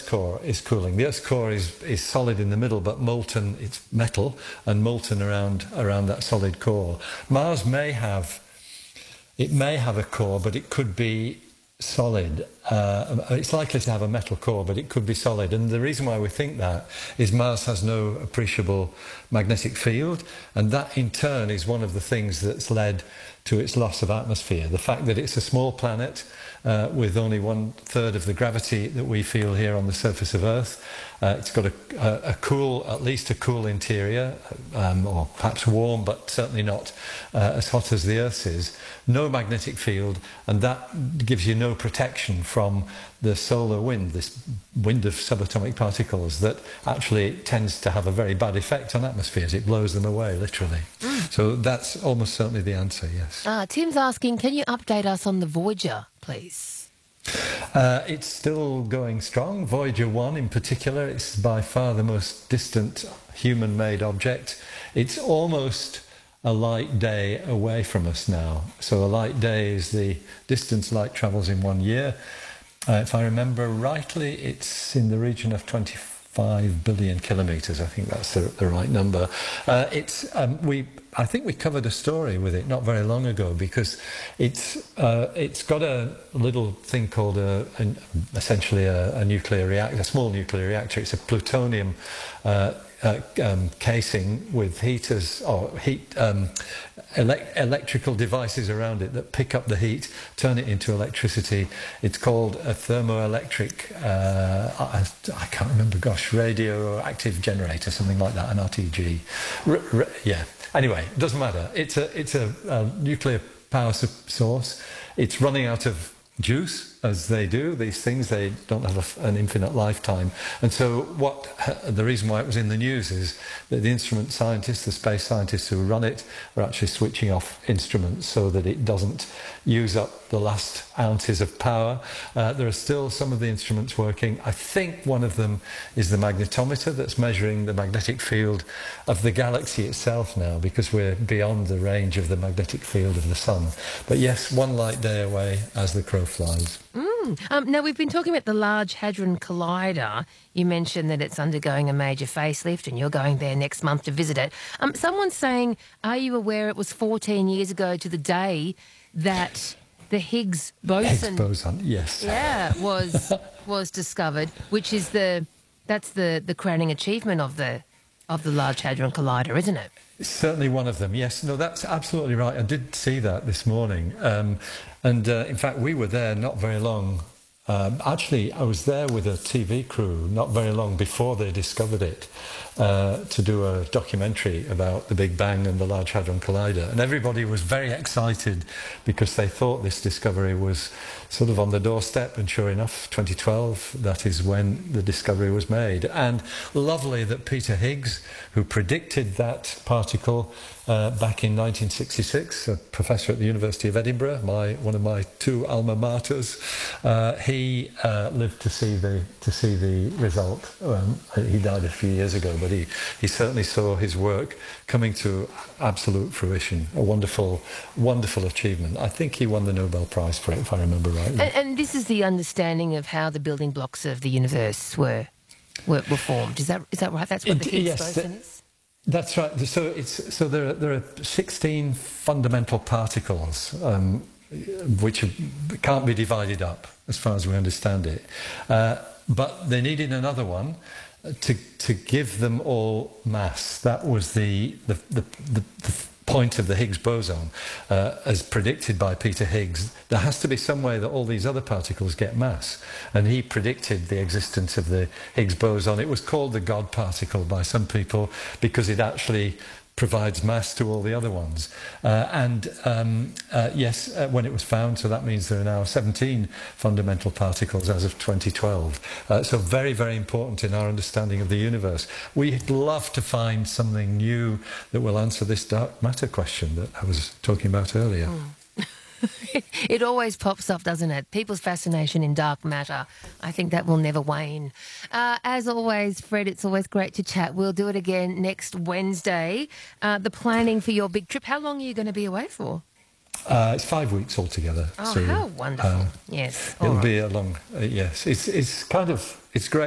core is cooling. The Earth's core is solid in the middle, but molten. It's metal and molten around that solid core. Mars may have a core, but it could be solid. It's likely to have a metal core, but it could be solid. And the reason why we think that is Mars has no appreciable magnetic field, and that in turn is one of the things that's led to its loss of atmosphere. The fact that it's a small planet with only 1/3 of the gravity that we feel here on the surface of Earth. It's got at least a cool interior, or perhaps warm, but certainly not as hot as the Earth's is. No magnetic field, and that gives you no protection from the solar wind, this wind of subatomic particles that actually tends to have a very bad effect on atmospheres. It blows them away, literally. So that's almost certainly the answer, yes. Tim's asking, can you update us on the Voyager, please? It's still going strong. Voyager 1 in particular, it's by far the most distant human-made object. It's almost a light day away from us now. So a light day is the distance light travels in 1 year. If I remember rightly, it's in the region of 25 billion kilometres. I think that's the right number. I think we covered a story with it not very long ago, because it's got a little thing called essentially a nuclear reactor, a small nuclear reactor. It's a plutonium casing with heaters or electrical devices around it that pick up the heat, turn it into electricity. It's called a thermoelectric, I can't remember, radioactive generator, something like that, an RTG. Yeah. Anyway, it doesn't matter. It's a nuclear power source. It's running out of juice, as they do. These things, they don't have an infinite lifetime. And so the reason why it was in the news is that the instrument scientists, the space scientists who run it, are actually switching off instruments so that it doesn't use up the last ounces of power. There are still some of the instruments working. I think one of them is the magnetometer that's measuring the magnetic field of the galaxy itself now, because we're beyond the range of the magnetic field of the sun. But yes, one light day away as the crow flies. Now, we've been talking about the Large Hadron Collider. You mentioned that it's undergoing a major facelift and you're going there next month to visit it. Someone's saying, are you aware it was 14 years ago to the day that the Higgs boson, yes. Yeah, was discovered, which is that's the crowning achievement of the Large Hadron Collider, isn't it? It's certainly one of them, yes. No, that's absolutely right. I did see that this morning. In fact, we were there not very long. Actually, I was there with a TV crew not very long before they discovered it, to do a documentary about the Big Bang and the Large Hadron Collider. And everybody was very excited because they thought this discovery was sort of on the doorstep. And sure enough, 2012, that is when the discovery was made. And lovely that Peter Higgs, who predicted that particle back in 1966, a professor at the University of Edinburgh, one of my two alma maters, he lived to see the result. He died a few years ago, but he certainly saw his work coming to absolute fruition. A wonderful, wonderful achievement. I think he won the Nobel Prize for it, if I remember rightly. And this is the understanding of how the building blocks of the universe were formed. Is that right? That's what the Higgs boson is? That's right. So there are 16 fundamental particles which can't be divided up, as far as we understand it. But they needed another one to give them all mass. That was the point of the Higgs boson, as predicted by Peter Higgs. There has to be some way that all these other particles get mass, and he predicted the existence of the Higgs boson. It was called the God particle by some people because it actually provides mass to all the other ones. Yes, when it was found, so that means there are now 17 fundamental particles as of 2012. So very, very important in our understanding of the universe. We'd love to find something new that will answer this dark matter question that I was talking about earlier. It always pops up, doesn't it? People's fascination in dark matter. I think that will never wane. As always, Fred, it's always great to chat. We'll do it again next Wednesday. The planning for your big trip, how long are you going to be away for? It's 5 weeks altogether. Oh, so, how wonderful. Yes. It'll be a long, yes. It's great.